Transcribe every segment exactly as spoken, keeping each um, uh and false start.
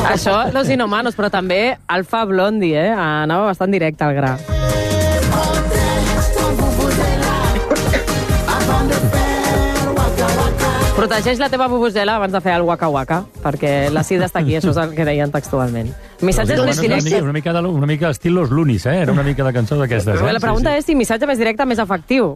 Això, Los Inhumanos, però també Alfa Blondie, eh? Anava bastant directe al gra. Protegeix la teva bubusela abans de fer el waka waka, perquè la sida està aquí, això és el que deien textualment. Missatges més directes. Una mica, una mica estil Los Lunis, eh? Era una mica de cançó d'aquestes. Eh? La pregunta sí, sí. és si missatge més directe més efectiu.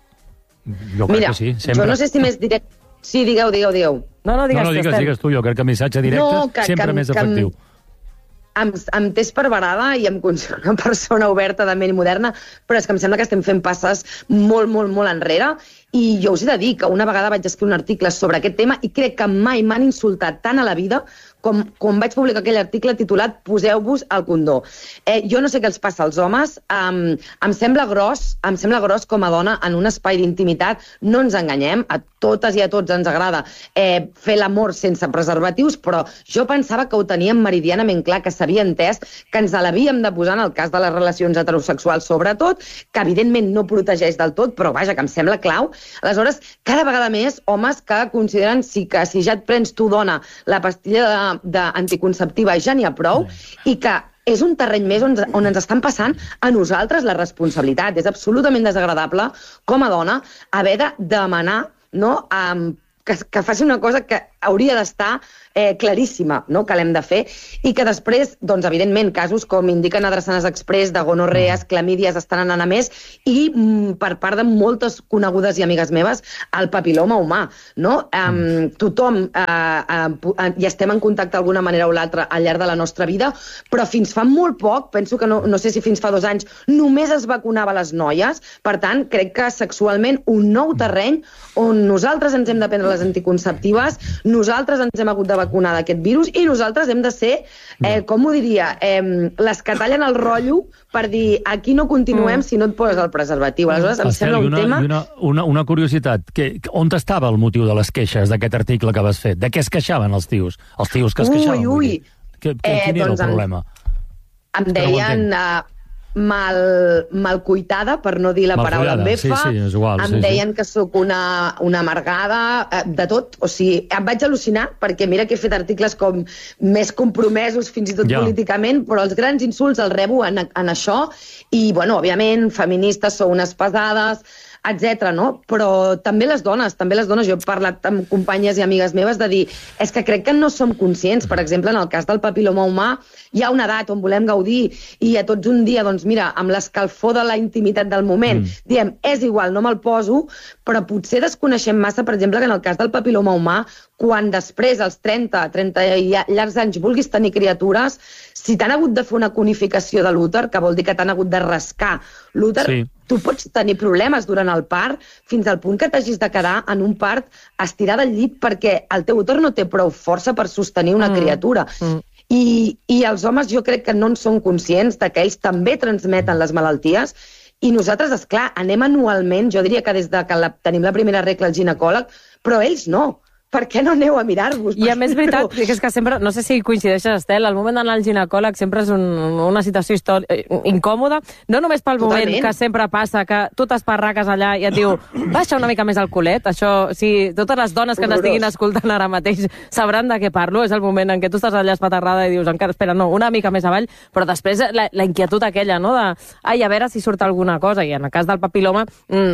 Jo crec Mira, que sí, sempre. jo no sé si més directe... Sí, digueu, digueu, digueu. No, no, digues, no, no, digues, digues tu, jo crec que missatge directe no, que, sempre que, més efectiu. Que em, em té esperbarada i em considero una persona oberta de ment i moderna, però és que em sembla que estem fent passes molt, molt, molt enrere. I jo us he de dir que una vegada vaig escriure un article sobre aquest tema i crec que mai m'han insultat tant a la vida com quan vaig publicar aquell article titulat Poseu-vos al condó. Eh, jo no sé què els passa als homes, um, em sembla gros, em sembla gros com a dona en un espai d'intimitat, no ens enganyem, a totes i a tots ens agrada eh, fer l'amor sense preservatius, però jo pensava que ho teníem meridianament clar, que s'havia entès, que ens l'havíem de posar en el cas de les relacions heterosexuals sobretot, que evidentment no protegeix del tot, però vaja, que em sembla clau. Aleshores, cada vegada més homes que consideren sí, que si ja et prens tu, dona, la pastilla d'anticonceptiva ja n'hi ha prou, i que és un terreny més on, on ens estan passant a nosaltres la responsabilitat. És absolutament desagradable, com a dona, haver de demanar, no, um, que, que faci una cosa que hauria d'estar eh, claríssima, no?, que l'hem de fer, i que després, doncs, evidentment, casos com indiquen a Drassanes Express de gonorrees, clamídies, estan anant a més, i mm, per part de moltes conegudes i amigues meves, el papiloma humà, no? Um, tothom uh, uh, uh, hi estem en contacte d'alguna manera o l'altra al llarg de la nostra vida, però fins fa molt poc, penso que no, no sé si fins fa dos anys, només es vacunava les noies, per tant, crec que sexualment un nou terreny on nosaltres ens hem de prendre les anticonceptives, nosaltres ens hem hagut de vacunar d'aquest virus i nosaltres hem de ser, eh, com ho diria, eh, les que tallen el rotllo per dir aquí no continuem mm. si no et poses el preservatiu. Aleshores, em Estel, sembla un una, tema... Una, una, una curiositat, que, on estava el motiu de les queixes d'aquest article que vas fer? De què es queixaven els tios? Els tios que es queixaven? Ui, ui! Que, que, eh, quin era doncs el problema? Em, em deien... mal, mal cuitada, per no dir la mal paraula follada. befa. Sí, sí, és igual, em sí, deien sí. que sóc una, una amargada, eh, de tot. O sigui, em vaig al·lucinar, perquè mira que he fet articles com més compromesos, fins i tot ja. políticament, però els grans insults els rebo en, en això, i, bueno, òbviament, feministes sou unes pesades, etcètera, no? Però també les dones, també les dones, jo he parlat amb companyes i amigues meves de dir, és que crec que no som conscients, per exemple, en el cas del papiloma humà, hi ha una edat on volem gaudir i a tots un dia, doncs mira, amb l'escalfor de la intimitat del moment, mm. diem, és igual, no me'l poso, però potser desconeixem massa, per exemple, que en el cas del papiloma humà, quan després, als trenta, trenta llargs anys, vulguis tenir criatures, si t'han hagut de fer una conificació de l'úter, que vol dir que t'han hagut de rascar l'úter, sí. tu pots tenir problemes durant el part fins al punt que t'hagis de quedar en un part estirada al llit perquè el teu úter no té prou força per sostenir una mm. criatura. Mm. I, I els homes jo crec que no en són conscients de que ells també transmeten les malalties i nosaltres, esclar, anem anualment, jo diria que des de que la, tenim la primera regla al ginecòleg, però ells no. Per què no aneu a mirar-vos? I a més, veritat, que és que sempre, no sé si coincideixes, Estel, el moment d'anar al ginecòleg sempre és un, una situació incòmoda, no només pel Totalment. moment que sempre passa, que tu t'esparraques allà i et diu, baixa una mica més el culet, això, si totes les dones que ens estiguin escoltant ara mateix sabran de què parlo, és el moment en què tu estàs allà espaterrada i dius, encara, espera, no, una mica més avall, però després la, la inquietud aquella, no?, de, ai, a veure si surt alguna cosa, i en el cas del papiloma,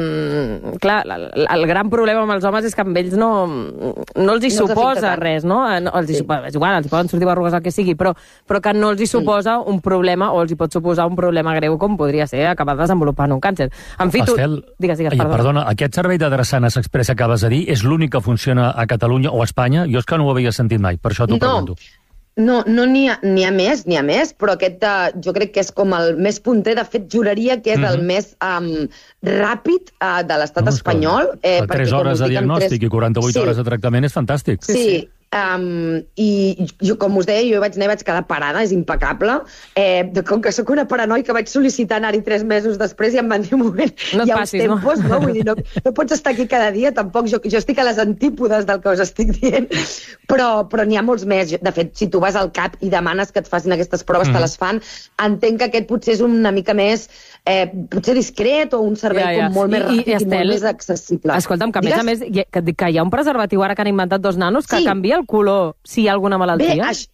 mmm, clar, el, el gran problema amb els homes és que amb ells no... no els hi no suposa res, no? no els hi sí. suposa, és igual, els hi poden sortir berrugues el que sigui, però, però que no els hi suposa un problema, o els hi pot suposar un problema greu, com podria ser acabar desenvolupant un càncer. En fi, tu... Estel, digues, digues, ai, perdona. perdona. Aquest servei de Drassanes Express que acabes de dir és l'únic que funciona a Catalunya o a Espanya? Jo és que no ho havia sentit mai, per això t'ho no. pregunto. No, no n'hi ha, n'hi ha més, n'hi ha més, però aquest uh, jo crec que és com el més punter, de fet juraria que és mm-hmm. el més um, ràpid uh, de l'estat no, espanyol. Eh, tres hores de diagnòstic tres... i quaranta-vuit sí. hores de tractament és fantàstic. Sí, sí. Um, i jo, com us deia, jo vaig anar i vaig quedar parada, és impecable. Eh, de, com que sóc una paranoica, vaig sol·licitar anar-hi tres mesos després i em van dir, un moment, no hi ha passis, uns tempos, no? no? Vull dir, no, no pots estar aquí cada dia, tampoc. Jo, jo estic a les antípodes del que us estic dient, però, però n'hi ha molts més. De fet, si tu vas al CAP i demanes que et facin aquestes proves, mm. te les fan. Entenc que aquest potser és una mica més, eh, potser discret o un servei ja, ja. com molt més ràpid i, i, i molt més accessible. Escolta'm, que a Digues? més a més, que, que hi ha un preservatiu ara que han inventat dos nanos que sí. canvia el color si hi ha alguna malaltia? Bé, això,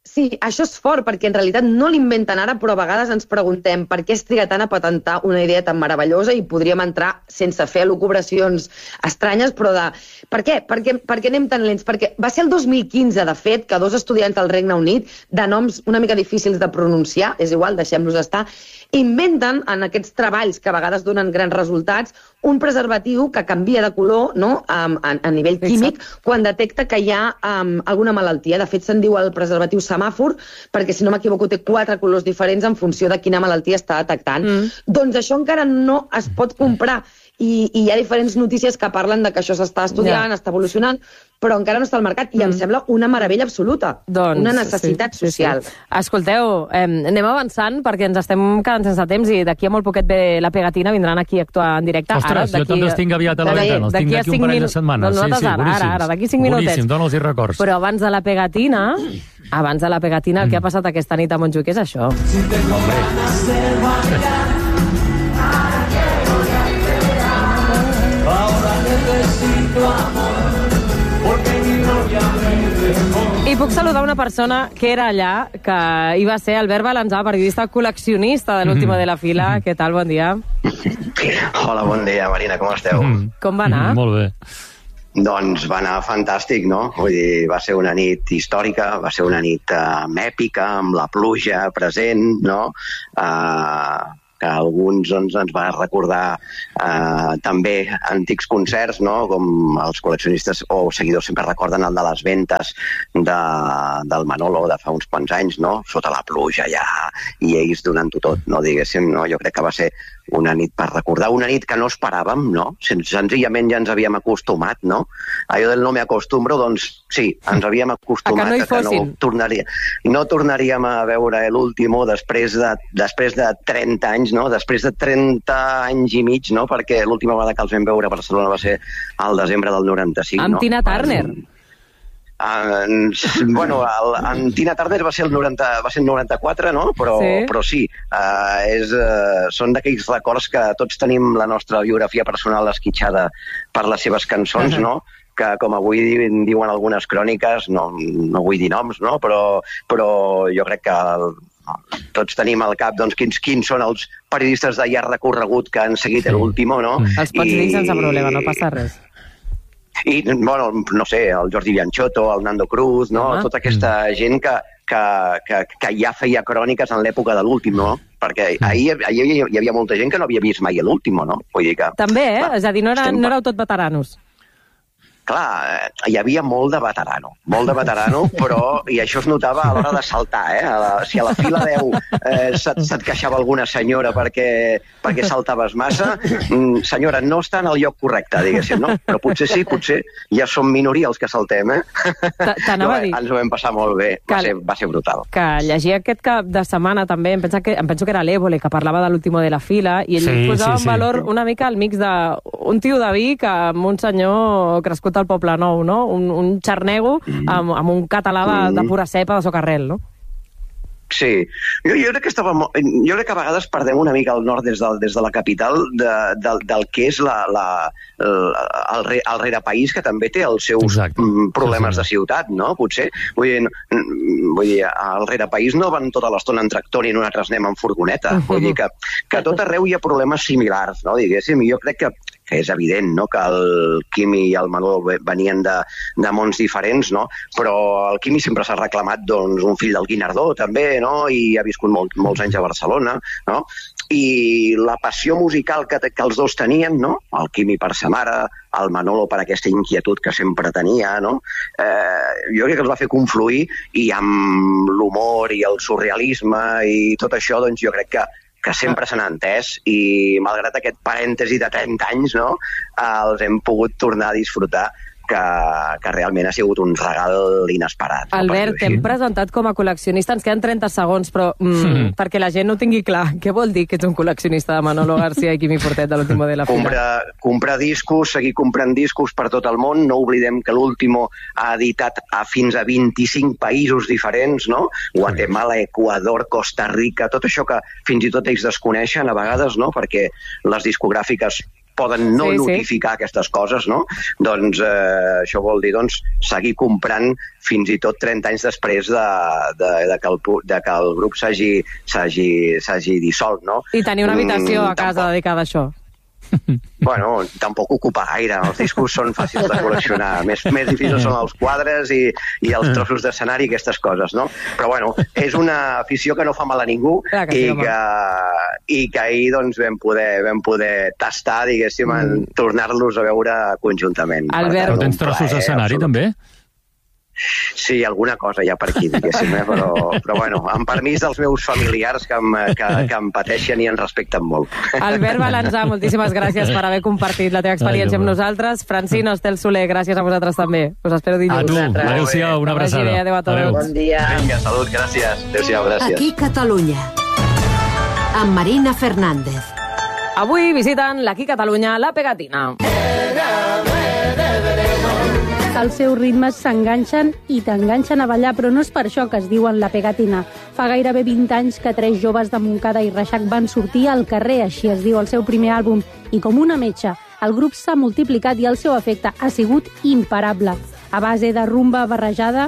Sí, això és fort, perquè en realitat no l'inventen ara, però a vegades ens preguntem per què es triga tant a patentar una idea tan meravellosa i podríem entrar sense fer elucubracions estranyes, però de... Per què? Per què, per què anem tan lents? Perquè va ser el dos mil quinze, de fet, que dos estudiants del Regne Unit, de noms una mica difícils de pronunciar, és igual, deixem-los estar, inventen en aquests treballs que a vegades donen grans resultats un preservatiu que canvia de color, no? a, a, a nivell químic quan detecta que hi ha um, alguna malaltia. De fet, se'n diu el preservatiu semàfor, perquè, si no m'equivoco, té quatre colors diferents en funció de quina malaltia està detectant. Mm. Doncs això encara no es pot comprar. I, i hi ha diferents notícies que parlen de que això s'està estudiant, yeah. està evolucionant, però encara no està al mercat, i mm. em sembla una meravella absoluta, doncs, una necessitat sí, social. Sí, sí. Escolteu, eh, anem avançant perquè ens estem quedant sense temps i d'aquí a molt poquet ve la Pegatina, vindran aquí a actuar en directe. Ostres, ara, jo també els tinc aviat a la ventana, els tinc d'aquí un parell de setmanes. Doncs nosaltres sí, sí, ara, ara, ara, d'aquí cinc minutets. Boníssim, dona'ls i records. Però abans de la Pegatina, abans de la Pegatina, el mm. que ha passat aquesta nit a Montjuïc és això. Si tengo ganas de bailar. I puc saludar una persona que era allà, que hi va ser Albert Balanzà, periodista col·leccionista de l'última de la fila. Mm-hmm. Què tal? Bon dia. Hola, bon dia, Marina, com esteu? Mm-hmm. Com va anar? Mm-hmm, molt bé. Doncs va anar fantàstic, no? Vull dir, va ser una nit històrica, va ser una nit uh, èpica, amb la pluja present, no? Uh, que alguns doncs, ens va recordar eh, també antics concerts, no? Com els col·leccionistes o seguidors sempre recorden el de les ventes de, del Manolo de fa uns quants anys, no? Sota la pluja ja, i ells donant-ho tot, no? Diguéssim, no? Jo crec que va ser una nit per recordar, una nit que no esperàvem, no? Senzillament ja ens havíem acostumat, no? Allò del no me acostumbro, doncs sí, ens havíem acostumat a que no hi fossin. A que no, tornaria, no tornaríem a veure l'último després de, després de trenta anys, no? Després de trenta anys i mig, no? Perquè l'última vegada que els vam veure a Barcelona va ser al desembre del noranta-cinc, amb no? Tina Turner. Uh, bueno, el, en Tina Turner va ser el noranta, va ser el noranta-quatre, no? Però sí, però sí uh, és, uh, són d'aquells records que tots tenim la nostra biografia personal esquitxada per les seves cançons, uh-huh. no? Que, com avui diuen algunes cròniques, no, no vull dir noms, no? Però, però jo crec que el, tots tenim al cap doncs, quins, quins són els periodistes de llarg recorregut que han seguit sí. l'último, no? Els pots I... dir sense problema, no passa res. I, bueno, no sé, el Jordi Bianchotto, el Nando Cruz, no? Ah. Tota aquesta gent que, que, que, que ja feia cròniques en l'època de l'últim, no? Perquè ahir, ahir hi havia molta gent que no havia vist mai l'últim, no? Vull dir que... També, eh? Clar, és a dir, no, era, no éreu tot veteranos. Clar, hi havia molt de veterano, molt de veterano, però, i això es notava a l'hora de saltar, eh? A la, si a la fila deu eh, se't, se't queixava alguna senyora perquè, perquè saltaves massa, mm, senyora, no està en el lloc correcte, diguéssim, no? Però potser sí, potser ja som minoria els que saltem, eh? T'anava a dir. Ens ho vam passar molt bé, va ser, va ser brutal. Que llegia aquest cap de setmana també, em penso que, em penso que era l'Évole, que parlava de l'último de la fila, i ell sí, posava sí, en valor sí. una mica el mix d'un tio de Vic amb un senyor crescut al Poble Nou, no? Un, un xarnego amb, amb un català de, de pura cepa de socarrel, no? Sí, jo, jo, crec que estava, jo crec que a vegades perdem una mica el nord des, del, des de la capital de, del, del que és la, la, el, el rerepaís, que també té els seus Exacte. problemes sí, sí. de ciutat, no? Potser. Vull dir, vull dir, al rerepaís no van tota l'estona en tractor i nosaltres anem en furgoneta. Vull dir que, que a tot arreu hi ha problemes similars, no? Diguéssim, i jo crec que que és evident, no?, que el Quimi i el Manolo venien de, de mons diferents, no?, però el Quimi sempre s'ha reclamat, doncs, un fill del Guinardó, també, no?, i ha viscut molt, molts anys a Barcelona, no?, i la passió musical que, que els dos tenien, no?, el Quimi per sa mare, el Manolo per aquesta inquietud que sempre tenia, no?, eh, jo crec que els va fer confluir, i amb l'humor i el surrealisme i tot això, doncs jo crec que que sempre s'han entès, i malgrat aquest parèntesi de trenta anys, no, els hem pogut tornar a disfrutar, que, que realment ha sigut un regal inesperat. Albert, t'hem presentat com a col·leccionista, ens queden trenta segons, però mm, mm. perquè la gent no tingui clar, què vol dir que ets un col·leccionista de Manolo García i Quimi Portet de l'Último de la Fila? Comprar, comprar discos, seguir comprant discos per tot el món, no oblidem que l'Último ha editat a fins a vint-i-cinc països diferents, no? Guatemala, Equador, Costa Rica, tot això que fins i tot ells desconeixen a vegades, no? Perquè les discogràfiques poden no sí, notificar sí. aquestes coses, no? Doncs eh, això vol dir doncs, seguir comprant fins i tot trenta anys després de, de, de, que, el, de que el grup s'hagi dissolt, no? I tenir una habitació mm, a casa tampoc. dedicada a això. Bueno, tampoc ocupa gaire. Els discos són fàcils de col·leccionar. Més, més difícils són els quadres i, i els trossos d'escenari i aquestes coses, no? Però bueno, és una afició que no fa mal a ningú Clar que i, sí, que, i que ahir doncs, vam, poder, vam poder tastar, diguéssim, en Mm. tornar-los a veure conjuntament. Albert, Però tens trossos d'escenari, també? Sí, alguna cosa hi ha per aquí, diguéssim, eh? però, però bueno, amb permís dels meus familiars que em, que, que em pateixen i em respecten molt. Albert Balanzà, moltíssimes gràcies per haver compartit la teva experiència amb nosaltres. Francino Estel Soler, gràcies a vosaltres també. Us espero dilluns. A tu, adéu-siau, una abraçada. Adéu, adéu a tots. Bon dia. Vinga, salut, gràcies. Adéu-siau, gràcies. Aquí Catalunya, amb Marina Fernández. Avui visiten l'Aquí Catalunya la Pegatina. Els seus ritmes s'enganxen i t'enganxen a ballar, però no és per això que es diuen la Pegatina. Fa gairebé vint anys que tres joves de Montcada i Reixac van sortir al carrer, així es diu el seu primer àlbum, i com una metxa, el grup s'ha multiplicat i el seu efecte ha sigut imparable. A base de rumba barrejada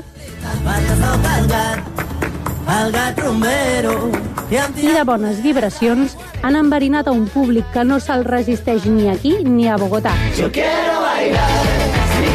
i de bones vibracions, han enverinat a un públic que no se'l resisteix ni aquí ni a Bogotà. Yo quiero bailar.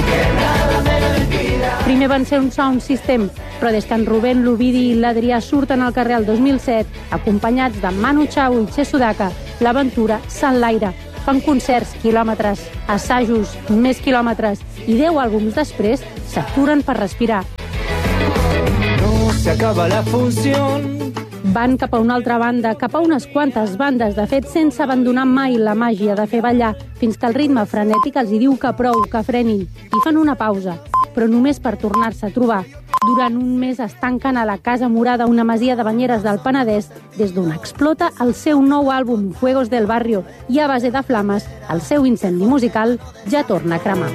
Primer van ser un sound system, però des que en Rubén, l'Ovidi i l'Adrià surten al carrer el dos mil set, acompanyats de Manu Chao i Che Sudaka, l'aventura s'enlaira. Fan concerts, quilòmetres, assajos, més quilòmetres, i deu àlbums després s'aturen per respirar. No se acaba la función. Van cap a una altra banda, cap a unes quantes bandes, de fet, sense abandonar mai la màgia de fer ballar, fins que el ritme frenètic els hi diu que prou, que frenin, i fan una pausa, però només per tornar-se a trobar. Durant un mes es tanquen a la Casa Morada, una masia de Banyeres del Penedès, des d'on explota el seu nou àlbum, Fuegos del Barrio, i a base de flames, el seu incendi musical ja torna a cremar.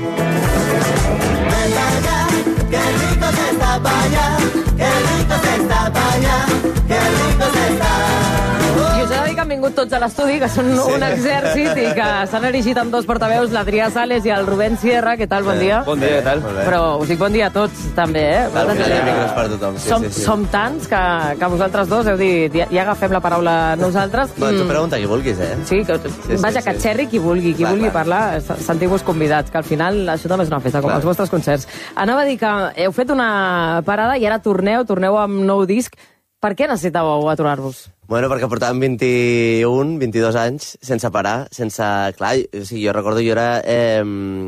Que rico se está pa' allá, que rico se está pa' allá, que rico se está. I us he de dir que han vingut tots a l'estudi, que són sí. un exèrcit i que s'han erigit amb dos portaveus, l'Adrià Sales i el Rubén Sierra. Què tal? Bon dia. Bon dia, què tal? Però us dic bon dia a tots, també, eh? Al final hi ha micros per tothom. Sí, som, sí, sí. som tants que, que vosaltres dos heu dit, ja, ja agafem la paraula nosaltres. Bueno, tu pregunta qui vulguis, eh? Sí, que, sí, vaja, sí, que sí. xerri qui vulgui, qui Clar, vulgui clar. parlar, sentiu-vos convidats, que al final això també és una festa, com Clar. els vostres concerts. Anava a dir que heu fet una parada i ara torneu, torneu amb nou disc. Per què necessitàveu aturar-vos? Bueno, perquè portàvem vint-i-un, vint-i-dos anys sense parar, sense... Clar, o sigui, jo recordo, jo era... Eh,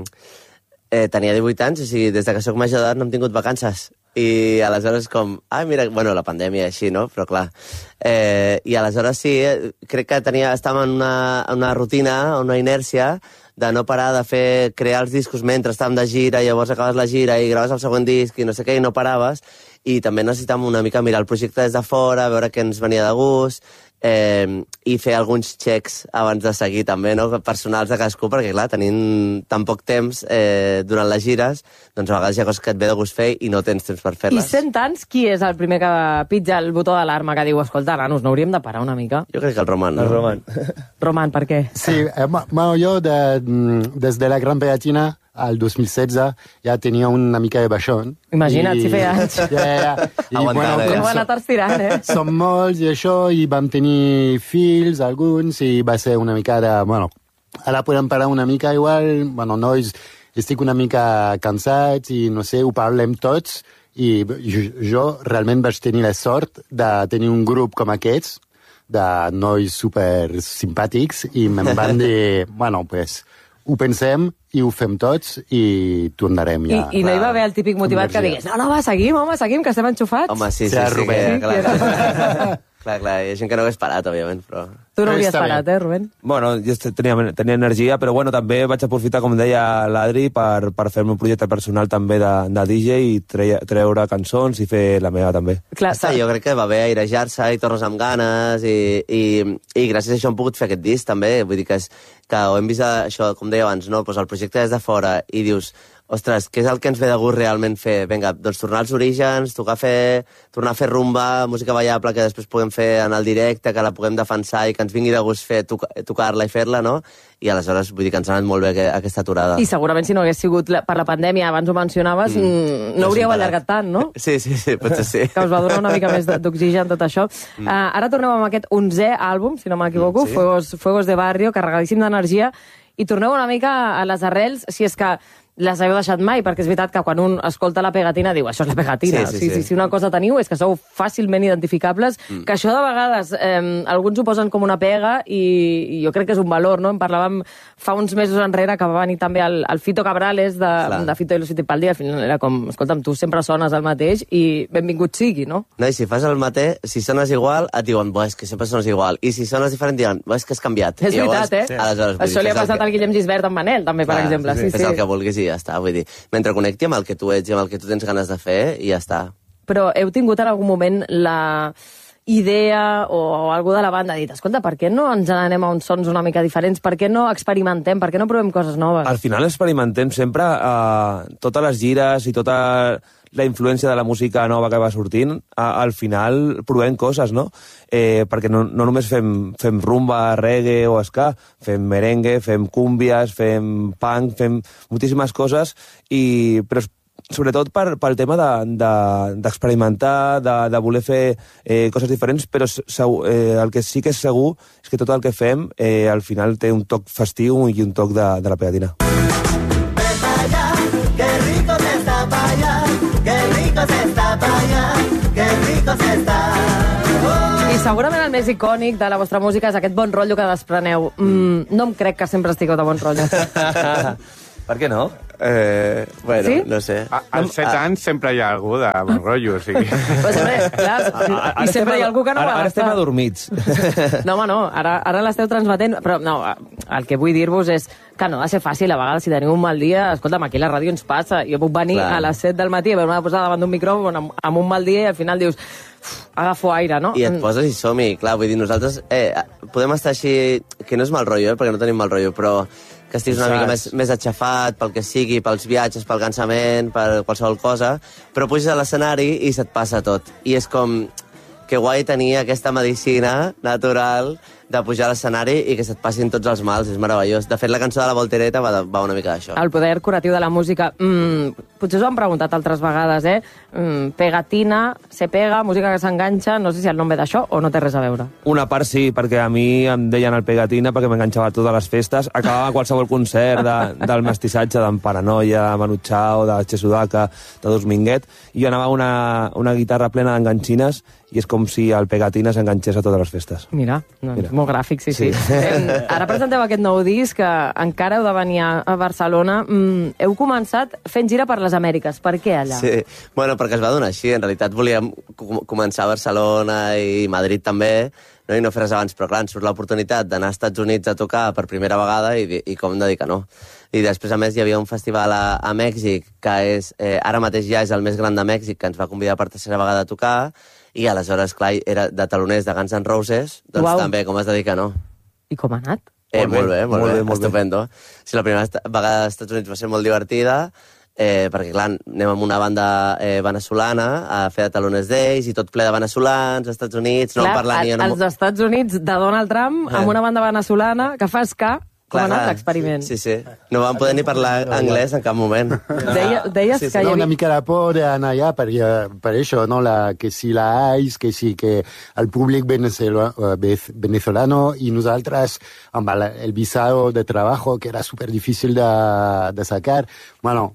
eh, tenia divuit anys, o sigui, des que soc major d'edat no hem tingut vacances. I aleshores com... Ah, mira, bueno, la pandèmia així, no? Però clar... Eh, I aleshores sí, eh, crec que tenia, estàvem en una, una rutina, una inèrcia de no parar de fer, crear els discos mentre estàvem de gira, llavors acabes la gira i graves el següent disc i no sé què, i no paraves. I també necessitàvem una mica mirar el projecte des de fora, veure què ens venia de gust, eh, i fer alguns checks abans de seguir també, no?, personals de cadascú, perquè clar, tenint tan poc temps eh, durant les gires, doncs a vegades hi ha coses que et ve de gust fer i no tens temps per I fer-les. cent anys, qui és el primer que pitja el botó d'alarma que diu, escolta, nanos, no hauríem de parar una mica? Jo crec que el Roman, no? El Roman. Roman, per què? Sí, eh, bueno, jo de, des de la Gran Pegatina al dos mil setze ja tenia una mica de baixón. Imagina't, I, si feia anys. Ja, ja. I, Aguantada, Heu com anat estirant, eh? som molts i això, i vam tenir fills, alguns, i va ser una mica de... Bueno, ara podem parar una mica igual, bueno, nois, estic una mica cansats i no sé, ho parlem tots, i jo, jo realment vaig tenir la sort de tenir un grup com aquests, de nois super simpàtics, i me'n van dir, bueno, pues, ho pensem i ho fem tots i tornarem ja. I, I no hi va haver el típic motivat que digués, no, no, va, seguim, home, seguim, que estem enxufats. Home, sí, sí, Sí, sí, Rubén. que, clar, clar, clar, hi ha gent que no hagués parat, òbviament, però... Tu no hauries Està bé. parat, eh, Rubén? Bueno, jo tenia, tenia energia, però bueno, també vaig aprofitar, com deia l'Adri, per, per fer-me un projecte personal també de, de D J i treure, treure cançons i fer la meva també. Clar, Sí, jo crec que va bé airejar-se i tornes amb ganes i, i, i gràcies a això hem pogut fer aquest disc també, vull dir que, és, que ho hem vist això, com deia abans, no? Pues el projecte des de fora i dius, ostres, què és el que ens ve de gust realment fer? Vinga, doncs tornar als orígens, tocar fer, tornar a fer rumba, música ballable que després puguem fer en el directe, que la puguem defensar i que ens vingui de gust fer, tocar-la i fer-la, no? I aleshores, vull dir que ens ha anat molt bé aquesta aturada. I segurament si no hagués sigut per la pandèmia, abans ho mencionaves, mm, no hauríeu allargat tant, no? Sí, sí, sí, potser sí. Que us va donar una mica més d'oxigen tot això. Mm. Uh, ara torneu amb aquest onzè àlbum, si no m'equivoco, sí. Fuegos, Fuegos de Barrio, carregadíssim d'energia, i torneu una mica a les arrels, si és que les heu deixat mai, perquè és veritat que quan un escolta la pegatina diu, això és la pegatina. Sí, sí, sí, sí. sí, si una cosa teniu és que sou fàcilment identificables, mm. que això de vegades eh, alguns ho posen com una pega i, i jo crec que és un valor, no? En parlàvem fa uns mesos enrere que va venir també el, el Fito Cabrales de, de Fito i los Fitipaldi, al final era com, escolta'm, tu sempre sones el mateix i benvingut sigui, no? No, i si fas el mateix, si sones igual, et diuen, bo, és que sempre sones igual. I si sones diferent, diuen, bo, és que has canviat. És veritat, eh? Sí. Aleshores, això li ha passat que... al Guillem Gisbert amb Manel, també, per Clar, exemple. Sí, sí. Fes el que vulguis i ja està, vull dir. Mentre connecti amb el que tu ets i amb el que tu tens ganes de fer, i ja està. Però heu tingut en algun moment la idea o, o algú de la banda ha dit, escolta, per què no ens n'anem a uns sons una mica diferents? Per què no experimentem? Per què no provem coses noves? Al final experimentem sempre eh, totes les gires i tota la influència de la música nova que va sortint, a, al final provem coses, no? Eh, perquè no, no només fem, fem rumba, reggae o ska, fem merengue, fem cúmbies, fem punk, fem moltíssimes coses, i, però sobretot per, pel tema d'experimentar, de, de, de, de voler fer eh, coses diferents, però segur, eh, el que sí que és segur és que tot el que fem eh, al final té un toc festiu i un toc de, de la pegatina. Que rico se está pa' allá, que rico se está pa' allá, que rico se está. I segurament el més icònic de la vostra música és aquest bon rotllo que despreneu. Mm, no em crec que sempre estigueu de bon rotllo. Per què no? Eh, bueno, sí? No sé. A, als set anys sempre hi ha algú de bon rotllo, o sigui... Pues sempre, clar, i sempre hi ha algú que no ara, va ara estem estar. adormits. No, home, no, ara, ara l'esteu transmetent, però no, el que vull dir-vos és que no ha de ser fàcil, a vegades, si teniu un mal dia, escolta'm, aquí a la ràdio ens passa, jo puc venir clar. a les set del matí a veure-me posar davant d'un micròfon amb, amb un mal dia i al final dius, agafo aire, no? I et poses i som-hi, clar, vull dir, nosaltres eh, podem estar així, que no és mal rotllo, eh, perquè no tenim mal rotllo, però que estiguis una mica més, més aixafat pel que sigui, pels viatges, pel cansament, per qualsevol cosa, però puges a l'escenari i se't passa tot. I és com que guai tenir aquesta medicina natural de pujar a l'escenari i que se't passin tots els mals, és meravellós. De fet, la cançó de la Voltereta va, va una mica d'això. El poder curatiu de la música. Mm, potser us ho han preguntat altres vegades, eh? Mm, pegatina, se pega, música que s'enganxa, no sé si el nom ve d'això o no té res a veure. Una part sí, perquè a mi em deien el pegatina perquè m'enganxava a totes les festes. Acabava qualsevol concert de, del mestissatge d'en Paranoia, de Manu Chao, de Che Sudaka, de Dos Minguet, i jo anava a una, una guitarra plena d'enganxines i és com si el pegatina s'enganxés a totes les festes. Mira, doncs Mira. Molt gràfic, sí, sí. sí. Eh, ara presenteu aquest nou disc, que encara heu de venir a Barcelona. Mm, heu començat fent gira per les Amèriques. Per què allà? Sí, bueno, perquè es va donar així. En realitat volíem començar a Barcelona i Madrid també, no? I no fer res abans, però clar, ens surt l'oportunitat d'anar als Estats Units a tocar per primera vegada i, i com de dir que no. I després, a més, hi havia un festival a, a Mèxic, que és, eh, ara mateix ja és el més gran de Mèxic, que ens va convidar per tercera vegada a tocar, i aleshores, clar, era de taloners de Guns N' Roses, doncs Uau. També, com has de dir que no. I com ha anat? Eh, molt, molt bé, molt, molt bé, molt estupendo. Bé. Sí, la primera vegada als Estats Units va ser molt divertida, eh, perquè, clar, anem amb una banda eh, veneçolana a fer de taloners d'ells, i tot ple de veneçolans, als Estats Units, no clar, vam parlar ni... Els no... Estats Units de Donald Trump, amb eh. una banda veneçolana que fa ska. Com ha anat l'experiment? Sí, sí. No vam poder ni parlar anglès en cap moment. Deia, deies sí, sí, que hi havia... Una mica de por de anar allà per, per això, no? La, que si la Ice, que sí, que el públic venezolano, venezolano i nosaltres amb el, el visado de trabajo, que era súper difícil de, de sacar, bueno,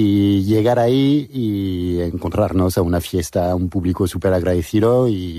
y llegar ahí y encontrarnos a una fiesta, un público súper agradecido y...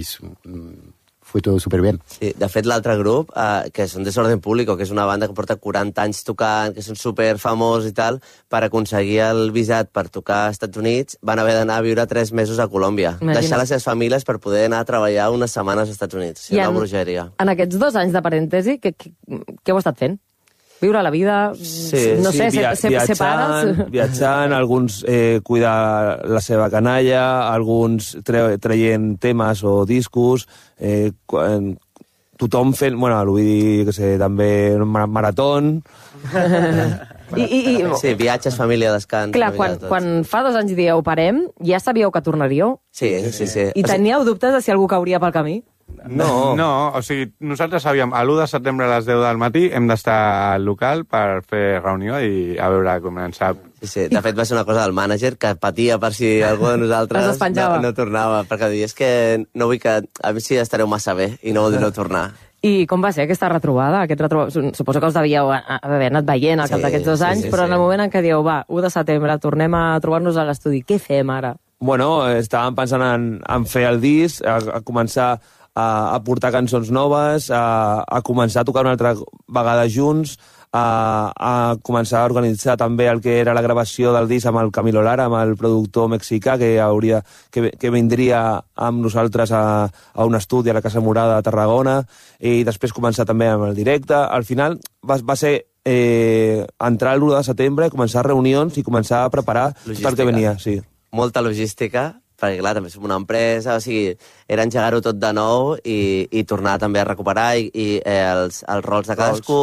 fue todo súper bien. Sí, de fet, l'altre grup, eh, que són Desorden Público, que és una banda que porta quaranta anys tocant, que són super famós i tal, per aconseguir el visat per tocar als Estats Units, van haver d'anar a viure tres mesos a Colòmbia. Imagina. Deixar les seves famílies per poder anar a treballar unes setmanes als Estats Units. Sí, una bruixeria. En aquests dos anys de parèntesi, què, què, què heu estat fent? Viure la vida, sí, no sé, sí, via ser, ser pares... Viatjant, alguns eh, cuidar la seva canalla, alguns tre traient temes o discos, eh, quan, tothom fent, bueno, vull dir, que sé, també maratón... I, i, i... Sí, viatges, família, descans... Clar, quan, quan fa dos anys dieu parem, ja sabíeu que tornaríeu? Sí, sí, sí. I teníeu dubtes de si algú cauria pel camí? No. No, o sigui, nosaltres sabíem, a l'u de setembre a les deu del matí hem d'estar al local per fer reunió i a veure com ens sap. Sí, sí, de fet va ser una cosa del mànager que patia per si algú de nosaltres no, no tornava, perquè diia, és que no vull que... A mi si estareu massa bé i no vol dir no tornar. I com va ser aquesta retrobada? Aquest retro... Suposo que us devíeu haver anat veient al cap sí, d'aquests dos anys, sí, sí, però en el moment en què dieu, va, u de setembre, tornem a trobar-nos a l'estudi, què fem ara? Bueno, estàvem pensant en, en fer el disc, a, a començar a, a portar cançons noves, a, a començar a tocar una altra vegada junts, a, a començar a organitzar també el que era la gravació del disc amb el Camilo Lara, amb el productor mexicà, que hauria que, que vindria amb nosaltres a, a un estudi a la Casa Morada de Tarragona, i després començar també amb el directe. Al final va, va ser eh, entrar l'u de setembre, començar reunions i començar a preparar tot el que venia. Sí. Molta logística, perquè clar, també som una empresa, o sigui, era engegar-ho tot de nou i, i tornar també a recuperar i, i eh, els, els rols de cadascú,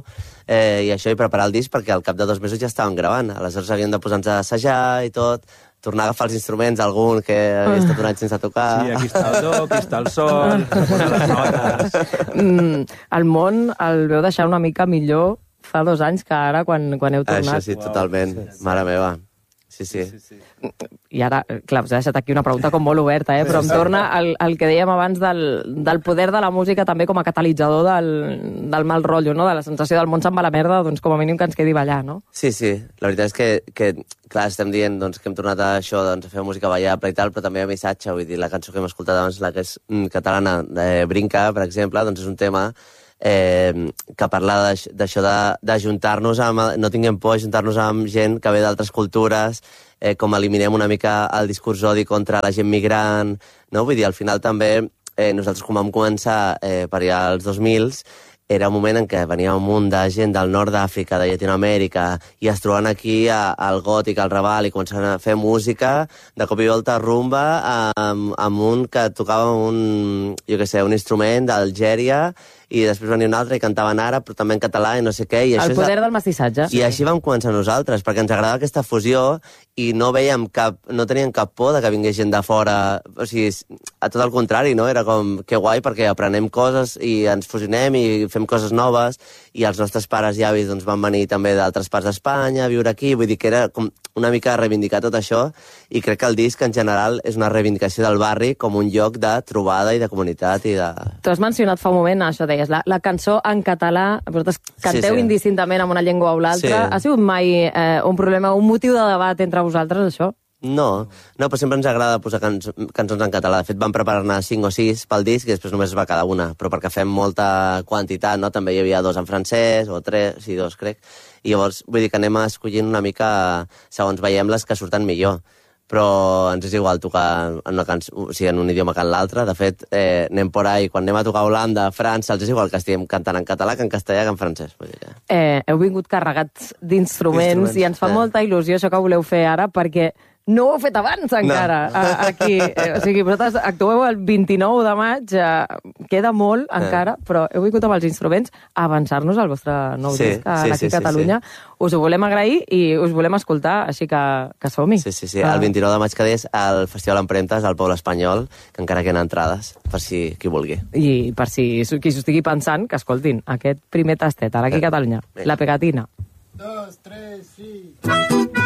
eh, i això, i preparar el disc, perquè al cap de dos mesos ja estàvem gravant. Aleshores havíem de posar-nos a assajar i tot, tornar a agafar els instruments, algun que havia estat un any sense tocar. Sí, aquí està el do, aquí està el sol, les notes. Mm, el món el veu deixar una mica millor fa dos anys que ara, quan, quan heu tornat. Això sí, totalment. Wow. Mare meva. Sí, sí. sí, sí. I ara, clar, us he deixat aquí una pregunta com molt oberta, eh? Però em torna al, al que dèiem abans del, del poder de la música també com a catalitzador del, del mal rotllo, no? De la sensació del món se'n va a la merda, doncs com a mínim que ens quedi ballar, no? Sí, sí. La veritat és que, que clar, estem dient doncs, que hem tornat a això, doncs, a fer música ballable i tal, però també a missatge, vull dir, la cançó que hem escoltat abans, la que és catalana, de Brinca, per exemple, doncs és un tema Eh, que parla d'això d'ajuntar-nos amb... No tinguem por, ajuntar-nos amb gent que ve d'altres cultures, eh, com eliminem una mica el discurs odi contra la gent migrant, no? Vull dir, al final també, eh, nosaltres quan vam començar eh, per allà als dos mil, era un moment en què venia un munt de gent del nord d'Àfrica, de Llatinoamèrica, i es troben aquí a, al gòtic, al Raval, i començaven a fer música, de cop i volta rumba, amb, amb un que tocava un, jo què sé, un instrument d'Algèria, i després venia un altre i cantava en àrab, però també en català i no sé què. I el això poder és... del mestissatge. I així vam començar nosaltres, perquè ens agradava aquesta fusió i no veiem cap, no teníem cap por de que vingués gent de fora. O sigui, a tot el contrari, no? Era com, que guai, perquè aprenem coses i ens fusionem i fem coses noves, i els nostres pares i avis doncs, van venir també d'altres parts d'Espanya a viure aquí. Vull dir que era com una mica reivindicar tot això, i crec que el disc en general és una reivindicació del barri com un lloc de trobada i de comunitat i de... Tu has mencionat fa un moment, això deies, la, la cançó en català, vosaltres canteu sí, sí. indistintament amb una llengua o l'altra. Sí. Ha sigut mai eh, un problema, un motiu de debat entre vosaltres, això? No, no, però sempre ens agrada posar canç cançons en català. De fet, vam preparar-ne cinc o sis pel disc i després només es va quedar una, però perquè fem molta quantitat, no? També hi havia dos en francès, o tres, sí, dos, crec. I llavors, vull dir que anem escollint una mica, segons veiem, les que surten millor. Però ens és igual tocar en, una cançó, o sigui, en un idioma que en l'altre. De fet, eh, anem por ahí, quan anem a tocar a Holanda, a França, els és igual que estiguem cantant en català que en castellà que en francès. Vull dir que... eh, heu vingut carregats d'instruments i ens fa eh. molta il·lusió això que voleu fer ara, perquè no ho heu fet abans encara, no. a, aquí. Eh, o sigui, vosaltres actueu el vint-i-nou de maig, eh, queda molt eh. encara, però heu vingut amb els instruments a avançar-nos al vostre nou sí, disc sí, aquí sí, a Catalunya. Sí, sí. Us ho volem agrair i us volem escoltar, així que, que som-hi. Sí, sí, sí. Ah. El vint-i-nou de maig que deies al Festival Empremtes, al Poble Espanyol, que encara queden entrades, per si qui vulgui. I per si qui s'ho estigui pensant, que escoltin aquest primer tastet, ara aquí a Catalunya, eh. La Pegatina. Dos, tres, sí...